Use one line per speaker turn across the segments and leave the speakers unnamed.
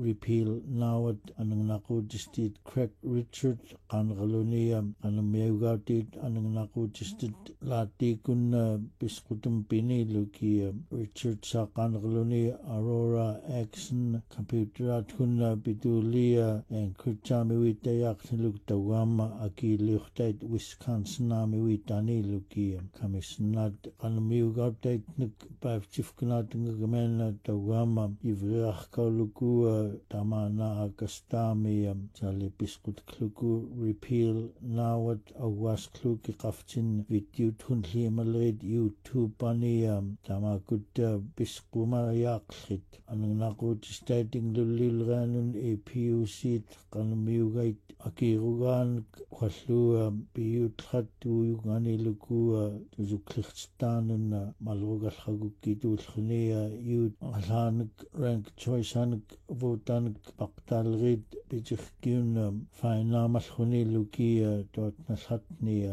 repeal nawat anang nakudistit Craig Richard kangalunia anang miyugautit anang nakudistit lati kun biskutum pinilu ki Richard sa kangalunia Aurora Axon computerat kun bitulia en kurchamiwita yakniluk tawama aki liuchtait Wisconsin namiwita niluki kamisnat kanamiyugautit nik pavchifkunat ngagamen tawama ivriach kauluku tamana agastami sali biskut kluku repeal nawat awas kluki kaftin vidyut hunlimalid YouTube pani tamakut biskuma yaklit anang nakut stating lulilganun PUC kanamiyugait akirugan kwallu biyutlat tuyugani luku tuzuklichtanun malrugal hagukitulkhniya yut alhanik rank choice hanik votanik baktalrid bijikhkyun fainamalkhuni luki dot nalhatni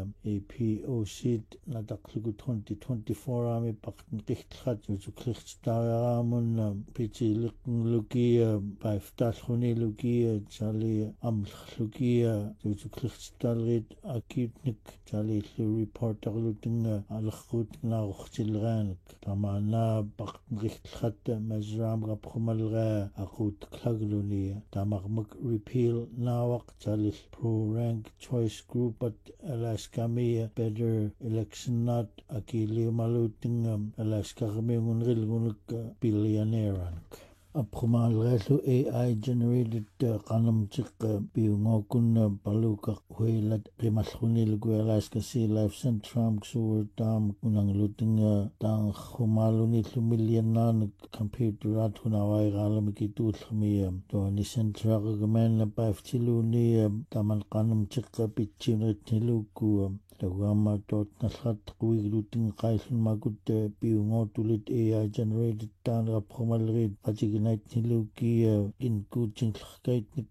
APOC nadaklugu 2024 ami baktin kichtlat tuzuklichtayamun bijilikun luki baiftalkhuni luki chali amluki tuzuklichtalrid akitnik chali reporterluting alkhut naruchtilganik tamana baktin kichtlat mazram gapkhumalga akut klagluni tamakmak repeal nawak chali pro rank choice group at alaskami better election not akili maluting alaska kamengun rilgunuk billionaire apkhumalgalu AI generated qanamchiq biungokun paluka huilat qimalkhunil Alaska Sea Life Centrum suurtam kunangluting tang khumaluni million computerat hunawai galamikitulkhmi to ni centra gamen paiftiluni taman qanamchiq pitchinritniluku tawama tot nalhat quigluting qailun makut biungotulit AI generated tan apkhumalgit qajignait niluki in kuching khaitnik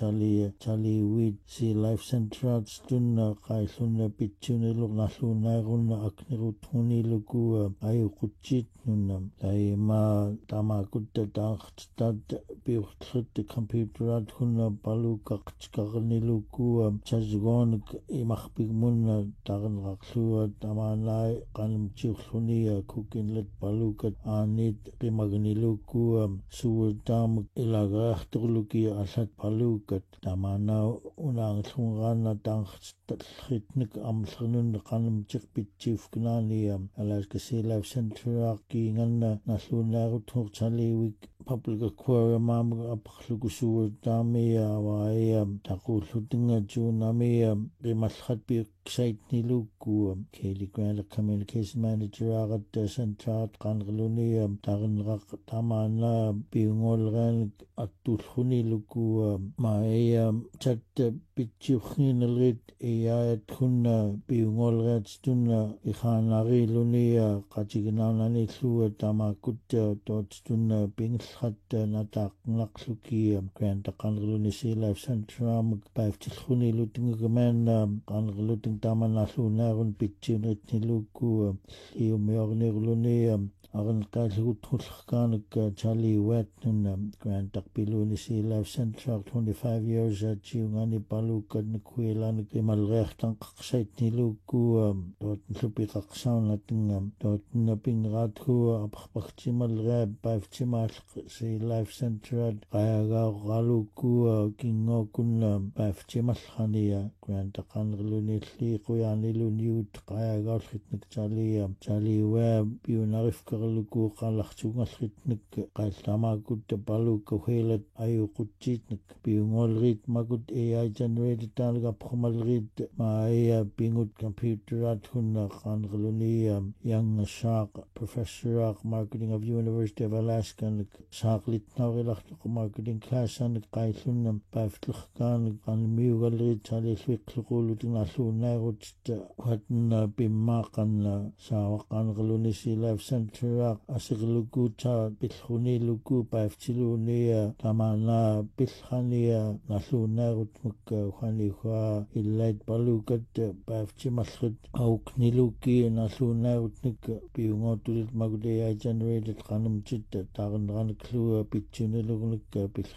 chali wit Sea Life Central stun qailun pitchuniluk nallunaigun aknirutuniluku ayu quchit nunam laima tamakut taqtat biuhtlut computerat hunna paluka qchqarniluku chajgon imaqpigmun tagan raqlu tamanai qanamchiqluni kukinlet palukat anit qimagniluku suurtam ilagaartorluki allat palukat tamana unanglungana tangkhitnik amlernun qanamchiq pitchiufknani Alaska Sea Life Central kinganna nallunarut chaliwik public aquarium apkhluku suurtami awai taqullutinga junami qimalkhat bi excited-niluku Kelly Grant communication manager agat centrat qangluni tagnraq tamana biungolgan attulkhuniluku mai chat pitchukhninalrit iat khunna biungolgat stunna ikhanagiluni qajignanani thlu tamakut tot stunna pinglhat nataqnaqluki Grant qangluni Sea Life Centrum paiftilkhunilutinggaman qangluni tamanallunarun pitchinritniluku iumiornirluni agan qalgut hulkhkanik chali wetnun Grant taqpiluni Sea Life Central 25 years chiungani palukat nikhuilanik imalreertan qaqsaitniluku dot nlupi qaqsaunlating dot napingrathu apaqchimalreab paifchimal Sea Life Central qayagaluku kingokun paifchimalkhania Grant taqangluni liquyanilunyut qayagaulkhitnik chali web biunarifkarluku qallarchungalkhitnik qallamakut paluka huilat ayuqutchitnik biungolrit makut AI generated talgapkhumalrit maaya pingut computerat hunna qangluni young shark professor marketing of University of Alaska sharklit nawrilaqtuq marketing class an qaillunna paiftlkhkan qanmiugalrit chalilwiqluqulutin allunnairut hatna pimmaqan saawaqangluni Sea Life Central asigluku cha pilkhuniluku paiftiluni tamana pilkhania nallunnairut mukka khaniwa illait palukat paifchimalkhut aukniluki nallunnairut nik piungotulit magudea generated qanamchit taqanraniklu pitchunilugunik